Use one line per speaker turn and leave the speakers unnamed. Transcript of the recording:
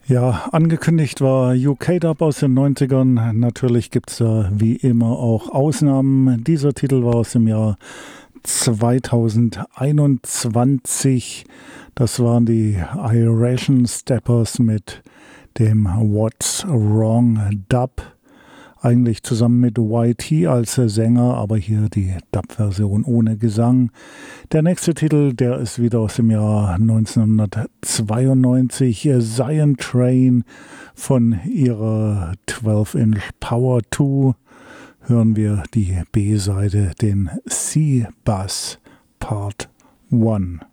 Ja, angekündigt war UK-Dub aus den 90ern. Natürlich gibt es da wie immer auch Ausnahmen. Dieser Titel war aus dem Jahr 2021. Das waren die Iration Steppers mit dem What's Wrong Dub. Eigentlich zusammen mit YT als Sänger, aber hier die Dub-Version ohne Gesang. Der nächste Titel, der ist wieder aus dem Jahr 1992. Zion Train von ihrer 12-Inch Power 2. Hören wir die B-Seite, den C-Bass Part 1.